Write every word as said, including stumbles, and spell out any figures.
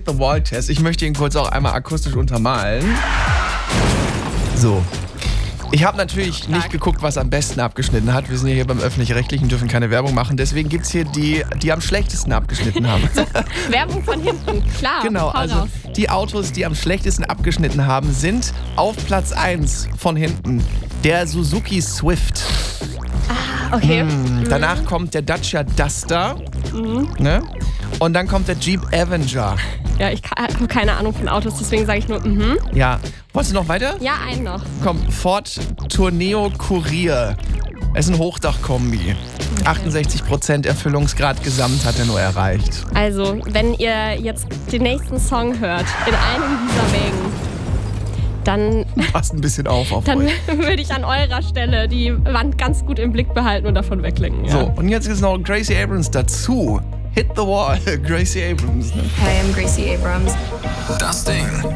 the Wall Test. Ich möchte ihn kurz auch einmal akustisch untermalen. So. Ich habe natürlich Stark. nicht geguckt, was am besten abgeschnitten hat. Wir sind ja hier beim Öffentlich-Rechtlichen, dürfen keine Werbung machen. Deswegen gibt es hier die, die am schlechtesten abgeschnitten haben. Werbung von hinten, klar. Genau, hau also raus. die Autos, die am schlechtesten abgeschnitten haben, sind auf Platz eins von hinten der Suzuki Swift. Okay. Hm, danach kommt der Dacia Duster. Ne? Und dann kommt der Jeep Avenger. Ja, ich habe keine Ahnung von Autos, deswegen sage ich nur, mhm. Ja. Wolltest du noch weiter? Ja, einen noch. Komm, Ford Tourneo Courier. Es ist ein Hochdachkombi. achtundsechzig Prozent Erfüllungsgrad gesamt hat er nur erreicht. Also, wenn ihr jetzt den nächsten Song hört, in einem dieser Wägen, dann, Passt ein bisschen auf auf dann euch. würde ich an eurer Stelle die Wand ganz gut im Blick behalten und davon weglenken. Ja. So, und jetzt ist noch Gracie Abrams dazu. Hit the Wall, Gracie Abrams. Ne? Hi, I'm Gracie Abrams. Das Ding.